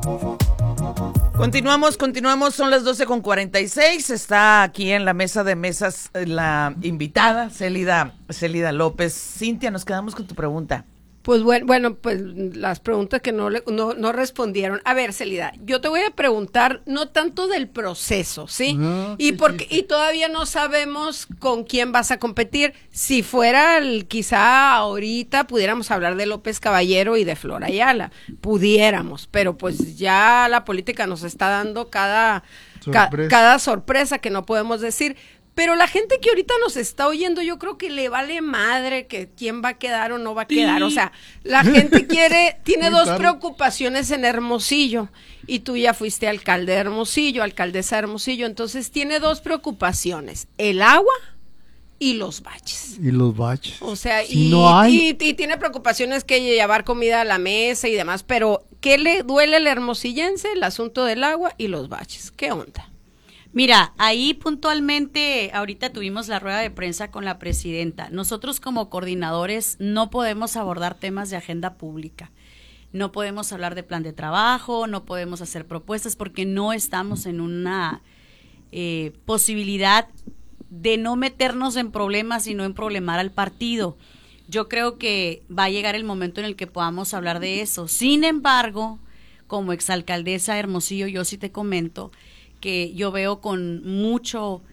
Continuamos, son las 12:46. Está aquí en la mesa de mesas la invitada, Célida López. Cintia, nos quedamos con tu pregunta. Pues bueno, pues las preguntas que no respondieron. A ver, Célida, yo te voy a preguntar no tanto del proceso, ¿sí? Y todavía no sabemos con quién vas a competir. Si fuera quizá ahorita pudiéramos hablar de López Caballero y de Flor Ayala, pudiéramos, pero pues ya la política nos está dando cada sorpresa que no podemos decir. Pero la gente que ahorita nos está oyendo, yo creo que le vale madre que quién va a quedar o no va a quedar. O sea, la gente tiene dos preocupaciones en Hermosillo. Y tú ya fuiste alcalde de Hermosillo, alcaldesa de Hermosillo. Entonces tiene dos preocupaciones: el agua y los baches. O sea, y tiene preocupaciones que llevar comida a la mesa y demás. Pero, ¿qué le duele al hermosillense? El asunto del agua y los baches. ¿Qué onda? Mira, ahí puntualmente, ahorita tuvimos la rueda de prensa con la presidenta. Nosotros como coordinadores no podemos abordar temas de agenda pública. No podemos hablar de plan de trabajo, no podemos hacer propuestas porque no estamos en una posibilidad de no meternos en problemas y no en problemar al partido. Yo creo que va a llegar el momento en el que podamos hablar de eso. Sin embargo, como exalcaldesa de Hermosillo, yo sí te comento que yo veo con mucho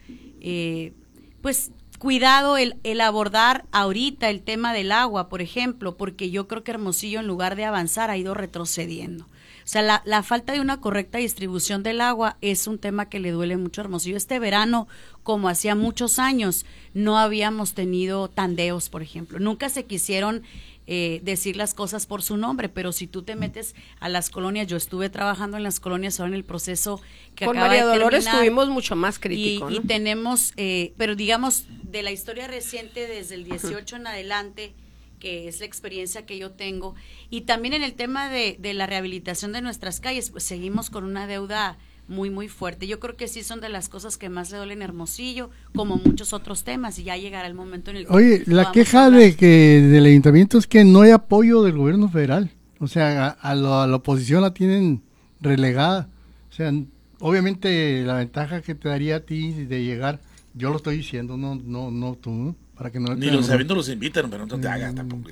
cuidado el abordar ahorita el tema del agua, por ejemplo, porque yo creo que Hermosillo, en lugar de avanzar, ha ido retrocediendo. O sea, la falta de una correcta distribución del agua es un tema que le duele mucho a Hermosillo. Este verano, como hacía muchos años, no habíamos tenido tandeos, por ejemplo. Nunca se quisieron decir las cosas por su nombre, pero si tú te metes a las colonias, yo estuve trabajando en las colonias ahora en el proceso que con acaba María de Dolores terminar, tuvimos mucho más crítico, ¿no? Y tenemos, pero digamos, de la historia reciente, desde el 18 en adelante, que es la experiencia que yo tengo, y también en el tema de la rehabilitación de nuestras calles, pues seguimos con una deuda muy, muy fuerte. Yo creo que sí son de las cosas que más le duelen a Hermosillo, como muchos otros temas, y ya llegará el momento en el que... Oye, la queja del ayuntamiento es que no hay apoyo del gobierno federal. O sea, a la oposición la tienen relegada. O sea, obviamente la ventaja que te daría a ti de llegar, yo lo estoy diciendo, no tú, ¿no? Para que no ni los eventos los invitan, pero no te hagas tampoco.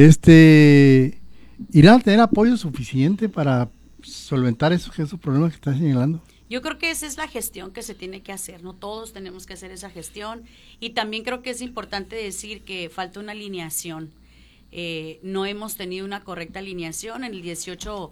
¿Irán a tener apoyo suficiente para solventar esos problemas que estás señalando? Yo creo que esa es la gestión que se tiene que hacer, no todos tenemos que hacer esa gestión, y también creo que es importante decir que falta una alineación. No hemos tenido una correcta alineación. En el 18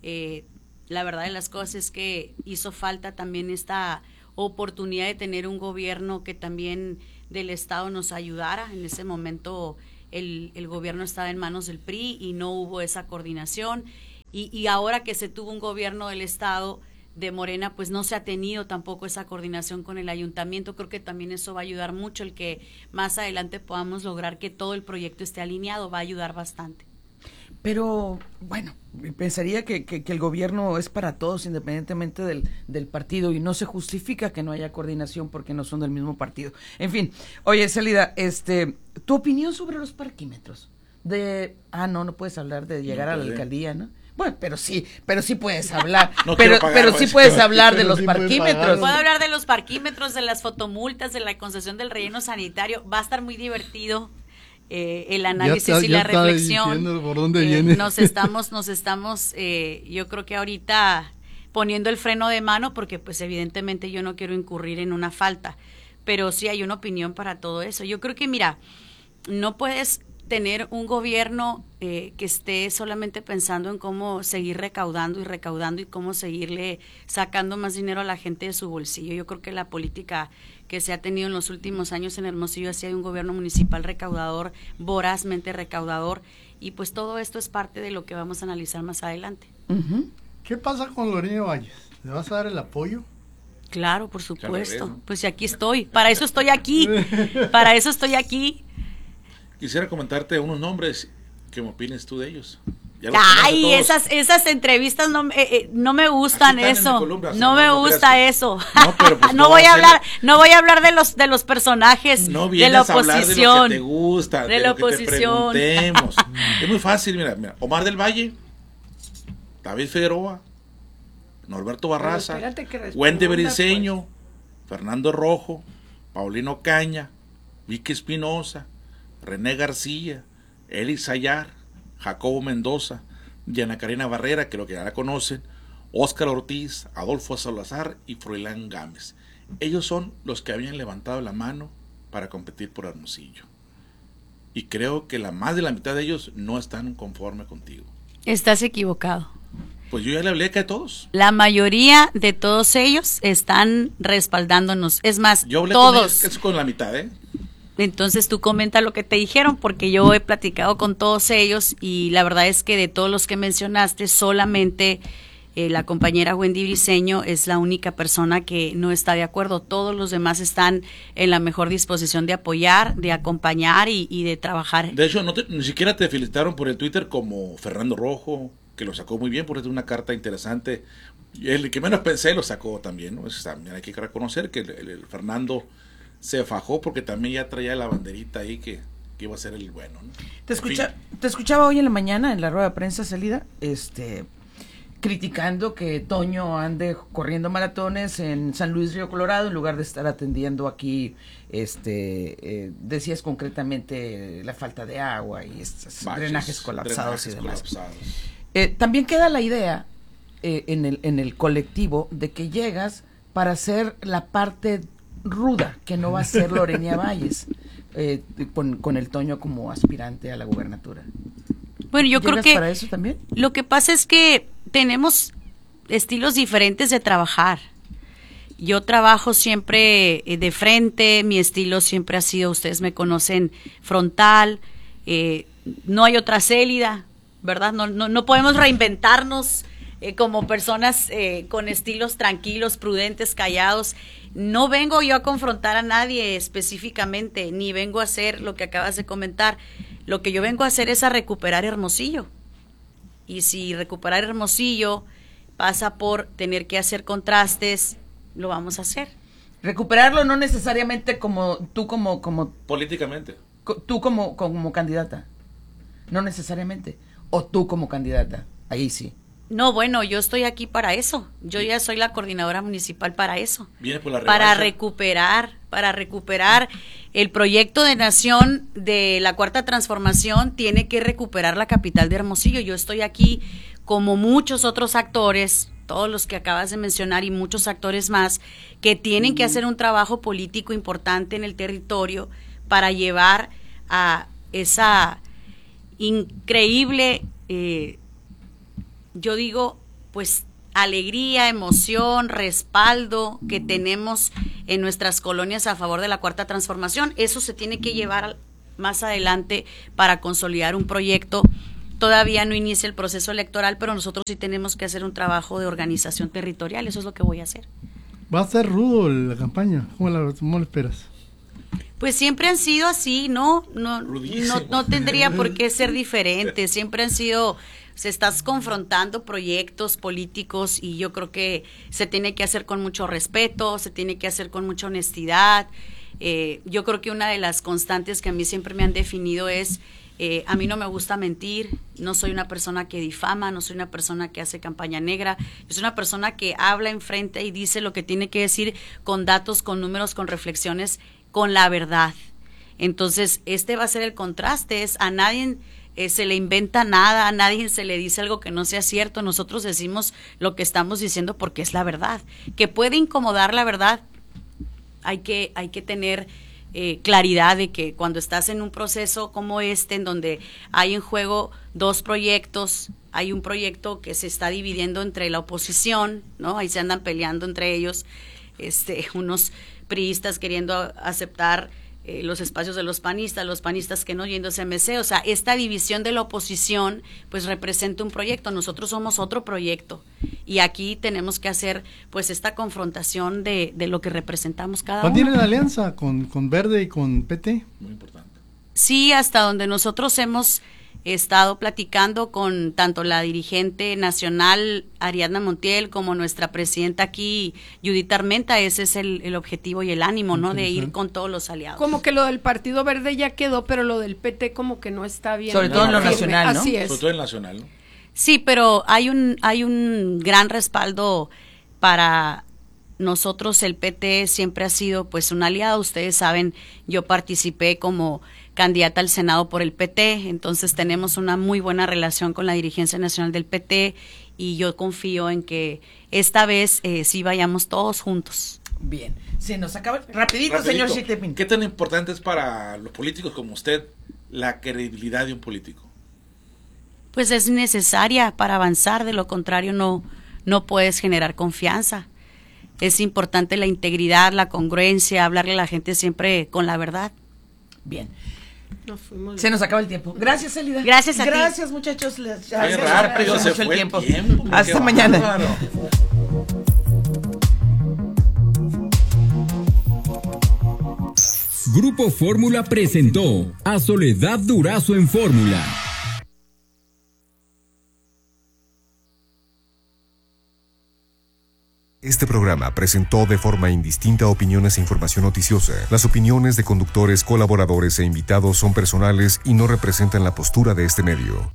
la verdad de las cosas es que hizo falta también esta oportunidad de tener un gobierno que también del Estado nos ayudara. En ese momento el gobierno estaba en manos del PRI y no hubo esa coordinación, y ahora que se tuvo un gobierno del Estado de Morena, pues no se ha tenido tampoco esa coordinación con el ayuntamiento. Creo que también eso va a ayudar mucho, el que más adelante podamos lograr que todo el proyecto esté alineado, va a ayudar bastante. Pero, bueno, pensaría que el gobierno es para todos, independientemente del partido, y no se justifica que no haya coordinación porque no son del mismo partido. En fin, oye, Célida, tu opinión sobre los parquímetros. No puedes hablar de llegar a la alcaldía, ¿no? Bueno, pero sí puedes hablar, pero sí puedes hablar de los parquímetros. Puedo hablar de los parquímetros, de las fotomultas, de la concesión del relleno sanitario. Va a estar muy divertido el análisis y la reflexión. Por dónde viene. Nos estamos, yo creo que ahorita poniendo el freno de mano, porque pues evidentemente yo no quiero incurrir en una falta, pero sí hay una opinión para todo eso. Yo creo que, mira, no puedes tener un gobierno que esté solamente pensando en cómo seguir recaudando y cómo seguirle sacando más dinero a la gente de su bolsillo. Yo creo que la política que se ha tenido en los últimos años en Hermosillo ha sido un gobierno municipal recaudador, vorazmente recaudador, y pues todo esto es parte de lo que vamos a analizar más adelante. Uh-huh. ¿Qué pasa con Lorena Valles? ¿Le vas a dar el apoyo? Claro, por supuesto. Pues aquí estoy. Para eso estoy aquí. Quisiera comentarte unos nombres, ¿qué opines tú de ellos? Ay, esas entrevistas no me gustan, eso. No me gusta eso. No voy a hablar de los personajes de la oposición. De lo que te gusta, de lo que te preguntemos. Es muy fácil, mira, Omar del Valle, David Figueroa, Norberto Barraza, Pero espérate que responda, Wendy Briceño, Fernando Rojo, Paulino Caña, Vicky Espinosa, René García, Eli Sayar, Jacobo Mendoza, Diana Karina Barrera, creo que ya la conocen, Óscar Ortiz, Adolfo Salazar y Froilán Gámez. Ellos son los que habían levantado la mano para competir por Hermosillo. Y creo que más de la mitad de ellos no están conforme contigo. Estás equivocado. Pues yo ya le hablé que a todos. La mayoría de todos ellos están respaldándonos. Es más, Yo hablé todos. con la mitad, ¿eh? Entonces tú comenta lo que te dijeron, porque yo he platicado con todos ellos y la verdad es que de todos los que mencionaste, solamente la compañera Wendy Briceño es la única persona que no está de acuerdo. Todos los demás están en la mejor disposición de apoyar, de acompañar y de trabajar. De hecho, ni siquiera te felicitaron por el Twitter como Fernando Rojo, que lo sacó muy bien, porque es una carta interesante. El que menos pensé lo sacó también, ¿no? También hay que reconocer que el Fernando se fajó porque también ya traía la banderita ahí que iba a ser el bueno, ¿no? Te escuchaba hoy en la mañana en la rueda de prensa salida, criticando que Toño ande corriendo maratones en San Luis Río Colorado en lugar de estar atendiendo aquí, decías concretamente la falta de agua y estos drenajes colapsados y demás. También queda la idea en el colectivo de que llegas para hacer la parte ruda, que no va a ser Lorena Valles, con el Toño como aspirante a la gubernatura. Bueno, yo creo que para eso también. Lo que pasa es que tenemos estilos diferentes de trabajar. Yo trabajo siempre de frente, mi estilo siempre ha sido, ustedes me conocen, frontal, no hay otra Célida, ¿verdad? No podemos reinventarnos como personas con estilos tranquilos, prudentes, callados. No vengo yo a confrontar a nadie específicamente, ni vengo a hacer lo que acabas de comentar. Lo que yo vengo a hacer es a recuperar Hermosillo. Y si recuperar Hermosillo pasa por tener que hacer contrastes, lo vamos a hacer. Recuperarlo no necesariamente como políticamente. Tú como candidata. No necesariamente. O tú como candidata. Ahí sí. No, bueno, yo estoy aquí para eso. Yo ya soy la coordinadora municipal para eso. Viene por la para recuperar el proyecto de nación de la Cuarta Transformación. Tiene que recuperar la capital de Hermosillo. Yo estoy aquí como muchos otros actores, todos los que acabas de mencionar y muchos actores más, que tienen que hacer un trabajo político importante en el territorio para llevar a esa increíble yo digo, pues, alegría, emoción, respaldo que tenemos en nuestras colonias a favor de la Cuarta Transformación. Eso se tiene que llevar más adelante para consolidar un proyecto. Todavía no inicia el proceso electoral, pero nosotros sí tenemos que hacer un trabajo de organización territorial. Eso es lo que voy a hacer. ¿Va a ser rudo la campaña? ¿Cómo lo esperas? Pues siempre han sido así, no tendría por qué ser diferente. Siempre han sido... Se estás confrontando proyectos políticos y yo creo que se tiene que hacer con mucho respeto, se tiene que hacer con mucha honestidad. Yo creo que una de las constantes que a mí siempre me han definido es, a mí no me gusta mentir, no soy una persona que difama, no soy una persona que hace campaña negra, yo soy una persona que habla enfrente y dice lo que tiene que decir con datos, con números, con reflexiones, con la verdad. Entonces, va a ser el contraste, es a nadie... se le inventa nada, a nadie se le dice algo que no sea cierto, nosotros decimos lo que estamos diciendo porque es la verdad. Que puede incomodar la verdad, hay que tener claridad de que cuando estás en un proceso como en donde hay en juego dos proyectos, hay un proyecto que se está dividiendo entre la oposición, ¿no? Ahí se andan peleando entre ellos, unos priistas queriendo aceptar los espacios de los panistas que no yéndose a MC, o sea, esta división de la oposición pues representa un proyecto, nosotros somos otro proyecto y aquí tenemos que hacer pues esta confrontación de lo que representamos cada uno. ¿Tienen alianza con Verde y con PT? Muy importante. Sí, hasta donde nosotros hemos estado platicando con tanto la dirigente nacional Ariadna Montiel como nuestra presidenta aquí Judith Armenta, ese es el objetivo y el ánimo, ¿no? De ir con todos los aliados. Como que lo del Partido Verde ya quedó, pero lo del PT como que no está bien. Sobre todo en lo firme. nacional, ¿no? Así es. Sobre todo en nacional, ¿no? Sí, pero hay un gran respaldo para nosotros. El PT siempre ha sido pues un aliado. Ustedes saben, yo participé como candidata al Senado por el PT, entonces tenemos una muy buena relación con la dirigencia nacional del PT y yo confío en que esta vez sí vayamos todos juntos. Bien, se nos acaba rapidito, señor Xiutepin. ¿Qué tan importante es para los políticos como usted la credibilidad de un político? Pues es necesaria para avanzar, de lo contrario no puedes generar confianza. Es importante la integridad, la congruencia, hablarle a la gente siempre con la verdad. Bien. Se nos acaba el tiempo. Gracias, Elida. Gracias a ti. Gracias, muchachos. Rápido se fue el tiempo. Hasta mañana. Bárbaro. Grupo Fórmula presentó a Soledad Durazo en Fórmula. Este programa presentó de forma indistinta opiniones e información noticiosa. Las opiniones de conductores, colaboradores e invitados son personales y no representan la postura de este medio.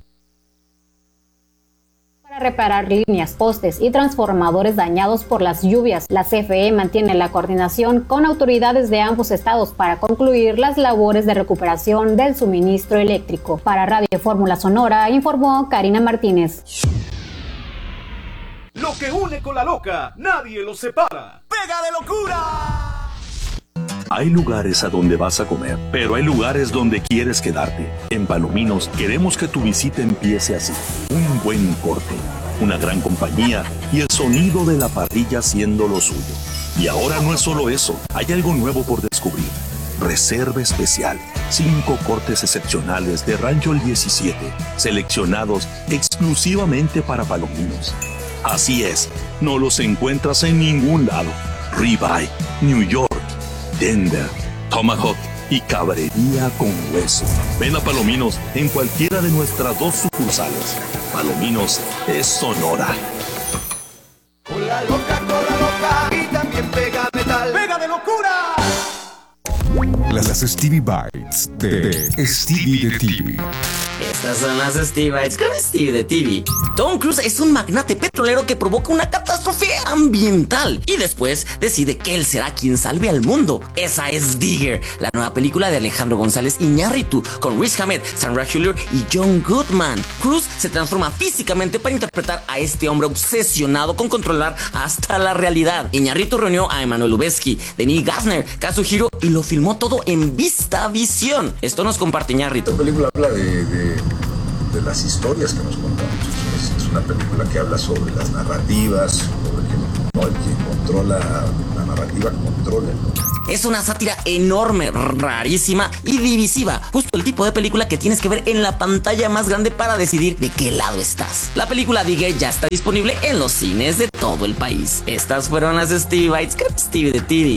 Para reparar líneas, postes y transformadores dañados por las lluvias, la CFE mantiene la coordinación con autoridades de ambos estados para concluir las labores de recuperación del suministro eléctrico. Para Radio Fórmula Sonora, informó Karina Martínez. Lo que une con la loca, nadie lo separa. ¡Pega de locura! Hay lugares a donde vas a comer, pero hay lugares donde quieres quedarte. En Palominos queremos que tu visita empiece así. Un buen corte, una gran compañía y el sonido de la parrilla siendo lo suyo. Y ahora no es solo eso, hay algo nuevo por descubrir. Reserva especial. 5 cortes excepcionales de Rancho El 17, seleccionados exclusivamente para Palominos. Así es, no los encuentras en ningún lado. Ribeye, New York, Denver, Tomahawk y cabrería con hueso. Ven a Palominos en cualquiera de nuestras 2 sucursales. Palominos es Sonora. Con la loca y también pega metal. ¡Pega de locura! Las Stevie Bites de Stevie de TV. Estas son las Stevie Bites con Stevie de TV. Tom Cruise es un magnate petrolero que provoca una catástrofe ambiental y después decide que él será quien salve al mundo. Esa es Digger, la nueva película de Alejandro González Iñárritu con Riz Ahmed, Sandra Hüller y John Goodman. Cruise se transforma físicamente para interpretar a este hombre obsesionado con controlar hasta la realidad. Iñárritu reunió a Emmanuel Lubezki, Denis Gassner, Kazuhiro y lo filmó todo en VistaVision. Esto nos comparte Iñárritu. Esta película habla de las historias que nos contamos. Es una película que habla sobre las narrativas, sobre el que controla la narrativa, controla. Es una sátira enorme, rarísima y divisiva. Justo el tipo de película que tienes que ver en la pantalla más grande para decidir de qué lado estás. La película Digger ya está disponible en los cines de todo el país. Estas fueron las Stevie Bites con Stevie de TV.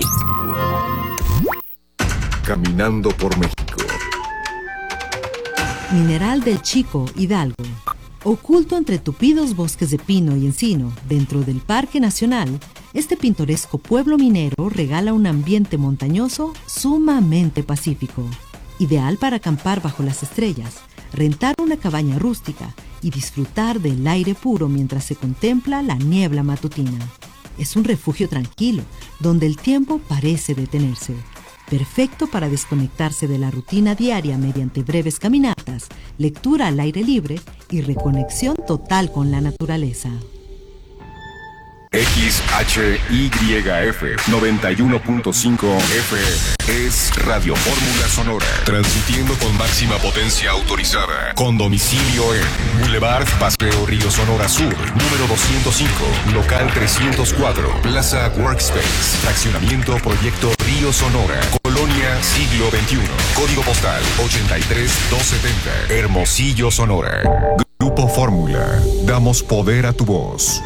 Caminando por México. Mineral del Chico, Hidalgo. Oculto entre tupidos bosques de pino y encino, dentro del Parque Nacional, este pintoresco pueblo minero regala un ambiente montañoso sumamente pacífico, ideal para acampar bajo las estrellas, rentar una cabaña rústica y disfrutar del aire puro mientras se contempla la niebla matutina. Es un refugio tranquilo, donde el tiempo parece detenerse. Perfecto para desconectarse de la rutina diaria mediante breves caminatas, lectura al aire libre y reconexión total con la naturaleza. XHYF 91.5 FM es Radio Fórmula Sonora, transmitiendo con máxima potencia autorizada, con domicilio en Boulevard Paseo Río Sonora Sur, número 205, local 304, Plaza Workspace, fraccionamiento Proyecto Río Sonora, Colonia Siglo XXI, código postal 83270, Hermosillo, Sonora. Grupo Fórmula, damos poder a tu voz.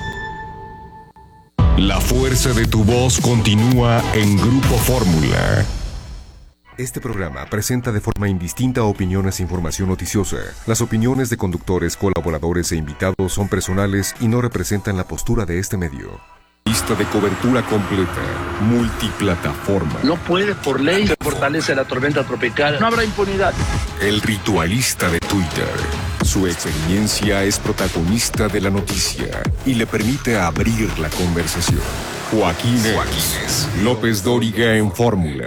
La fuerza de tu voz continúa en Grupo Fórmula. Este programa presenta de forma indistinta opiniones e información noticiosa. Las opiniones de conductores, colaboradores e invitados son personales y no representan la postura de este medio. Lista de cobertura completa, multiplataforma. No puede por ley se fortalece la tormenta tropical. No habrá impunidad. El ritualista de Twitter, Su experiencia es protagonista de la noticia y le permite abrir la conversación. Joaquín López Dóriga en Fórmula.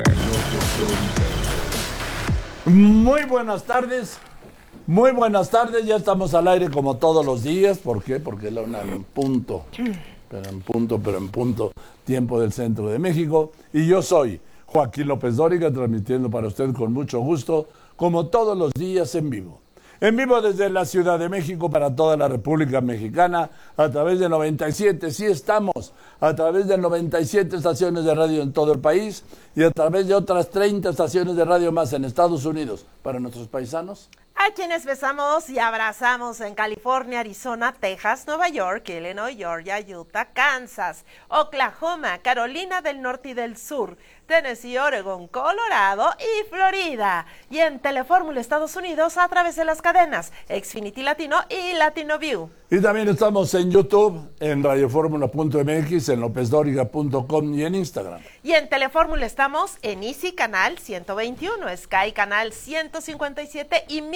Muy buenas tardes. Muy buenas tardes. Ya estamos al aire como todos los días. ¿Por qué? Porque es la una en punto. Pero en punto. Tiempo del centro de México. Y yo soy Joaquín López Dóriga, transmitiendo para usted con mucho gusto, como todos los días en vivo. En vivo desde la Ciudad de México para toda la República Mexicana a través de 97, sí estamos, a través de 97 estaciones de radio en todo el país y a través de otras 30 estaciones de radio más en Estados Unidos. Para nuestros paisanos, a quienes besamos y abrazamos en California, Arizona, Texas, Nueva York, Illinois, Georgia, Utah, Kansas, Oklahoma, Carolina del Norte y del Sur, Tennessee, Oregon, Colorado y Florida. Y en Telefórmula Estados Unidos a través de las cadenas Xfinity Latino y Latino View. Y también estamos en YouTube, en radioformula.mx, en lopezdoriga.com y en Instagram. Y en Telefórmula estamos en Easy Canal 121, Sky Canal 157 y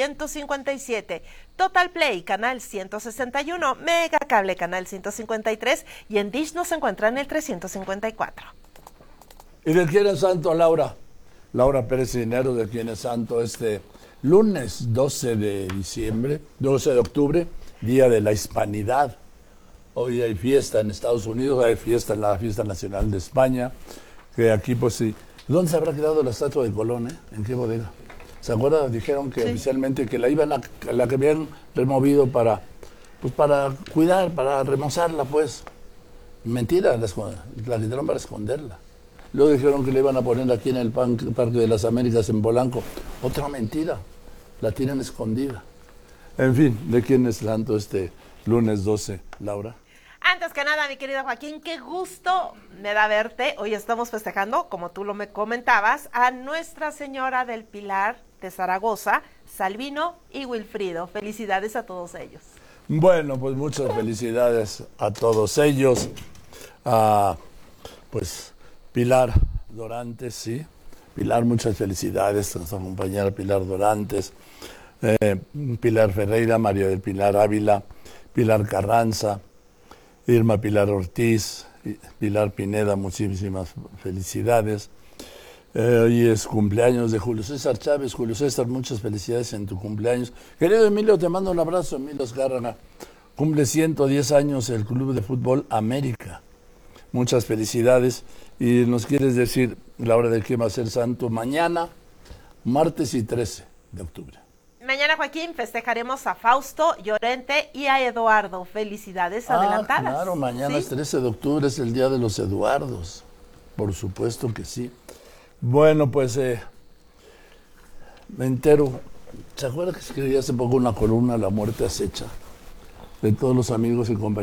1157, Total Play Canal 161, Mega Cable Canal 153 y en Dish nos encuentran en el 354. ¿Y de quién es santo, Laura? Laura Pérez Dinero, de quién es santo este lunes 12 de octubre, Día de la Hispanidad. Hoy hay fiesta en Estados Unidos, hay fiesta en la Fiesta Nacional de España, que aquí pues sí. ¿Dónde se habrá quedado la estatua de Colón, ¿En qué bodega? ¿Se acuerdan? Dijeron que oficialmente que la que habían removido para cuidar, para remozarla, pues. Mentira, la quitaron para esconderla. Luego dijeron que le iban a poner aquí en el Parque de las Américas en Polanco. Otra mentira, la tienen escondida. En fin, ¿de quién es santo este lunes 12, Laura? Antes que nada, mi querido Joaquín, qué gusto me da verte. Hoy estamos festejando, como tú me comentabas, a Nuestra Señora del Pilar de Zaragoza, Salvino y Wilfrido. Felicidades a todos ellos. Bueno, pues muchas felicidades a todos ellos. Pues Pilar Dorantes, sí. Pilar, muchas felicidades a nuestra compañera Pilar Dorantes. Pilar Ferreira, María del Pilar Ávila, Pilar Carranza, Irma Pilar Ortiz, Pilar Pineda, muchísimas felicidades. Hoy es cumpleaños de Julio César Chávez. Julio César, muchas felicidades en tu cumpleaños. Querido Emilio, te mando un abrazo. Emilio Esgárraga, cumple 110 años el Club de Fútbol América. Muchas felicidades. Y nos quieres decir la hora de que va a ser santo mañana, martes y 13 de octubre. Mañana, Joaquín, festejaremos a Fausto, Llorente y a Eduardo. Felicidades adelantadas. Claro, mañana es 13 de octubre, es el Día de los Eduardos. Por supuesto que sí. Bueno, pues me entero. ¿Se acuerda que escribí hace poco una columna, La muerte acecha? De todos los amigos y compañeros